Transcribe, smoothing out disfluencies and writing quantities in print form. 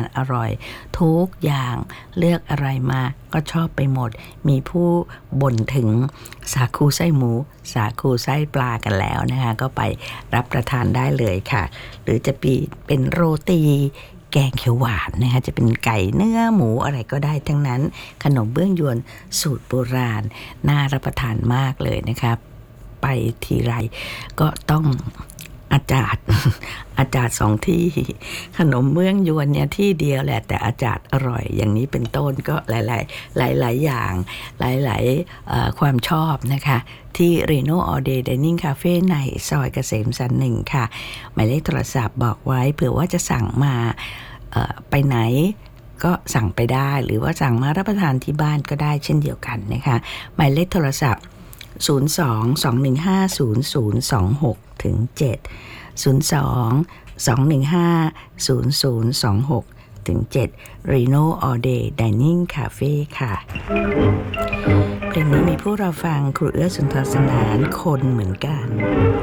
อร่อยทุกอย่างเลือกอะไรมาก็ชอบไปหมดมีผู้บ่นถึงสาคูไส้หมูสาคูไส้ปลากันแล้วนะคะก็ไปรับประทานได้เลยค่ะหรือจะเป็นโรตีแกงเขียวหวานนะคะจะเป็นไก่เนื้อหมูอะไรก็ได้ทั้งนั้นขนมเบื้องยวนสูตรโบราณน่ารับประทานมากเลยนะครับไปทีไรก็ต้องอาจารย์สองที่ขนมเบื้องยวนเนี่ยที่เดียวแหละแต่อาจารย์อร่อยอย่างนี้เป็นต้นก็หลายอย่างหลายความชอบนะคะที่ Reno All Day Dining Cafe ในซอยเกษมสันต์ 1ค่ะหมายเลขโทรศัพท์บอกไว้เผื่อว่าจะสั่งมาไปไหนก็สั่งไปได้หรือว่าสั่งมารับประทานที่บ้านก็ได้เช่นเดียวกันนะคะหมายเลขโทรศัพท์02-215-0026 ถึง 7 02-215-0026 ถึง 7 Reno All Day Dining Cafe ค่ะเพลงนี้มีผู้เราฟังครูเอื้อสุนทรสนานคนเหมือนกัน